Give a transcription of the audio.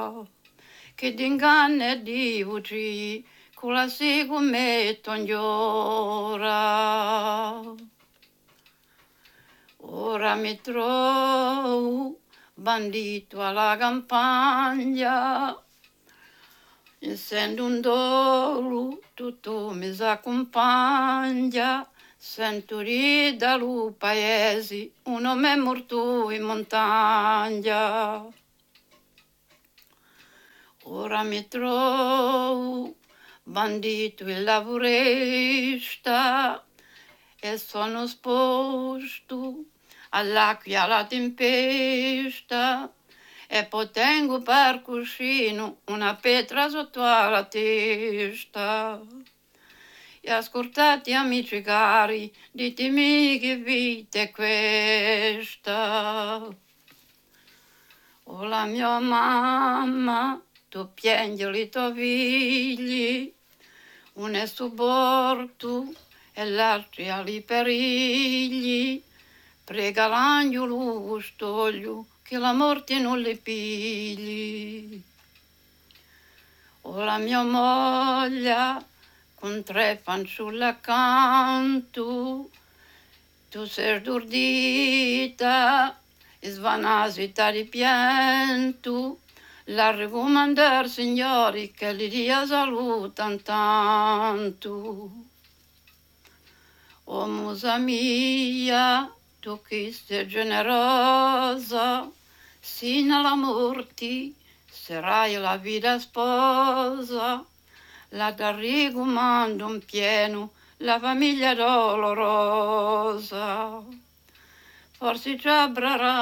che d'inganno e di voci, con la sigo metto in ora. Ora mi trovo bandito alla campagna, essendo un dolo, tutto mi s'accompagna, sento rida lu paesi, un uomo è morto in montagna. Ora mi trovo bandito il lavorista e sono sposto all'acqua alla tempesta e poi tengo per cuscino una pietra sotto alla testa. E ascoltate amici cari, ditemi che vita è questa. O la mia mamma, tu piangi i tuoi figli, uno è suborto e l'altro ha i perigli. Prega l'angelo custodio che la morte non li pigli. O la mia moglie con 3 fanciulle accanto, tu sei stordita e svanasita di pianto. La raccomandare, signori, che li dia salute tanto. O musa mia, tu che sei generosa, sino alla morte sarai la vita sposa. La raccomando in pieno, la famiglia dolorosa. Forse ci avrà